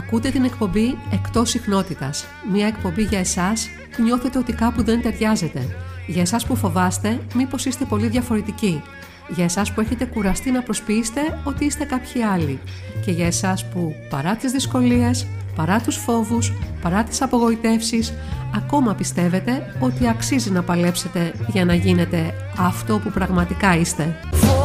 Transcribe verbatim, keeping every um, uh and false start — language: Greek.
Ακούτε την εκπομπή Εκτός Συχνότητας. Μια εκπομπή για εσάς που νιώθετε ότι κάπου δεν ταιριάζετε. Για εσάς που φοβάστε μήπως είστε πολύ διαφορετικοί. Για εσάς που έχετε κουραστεί να προσποιείστε ότι είστε κάποιοι άλλοι. Και για εσάς που παρά τις δυσκολίες, παρά τους φόβους, παρά τις απογοητεύσεις, ακόμα πιστεύετε ότι αξίζει να παλέψετε για να γίνετε αυτό που πραγματικά είστε.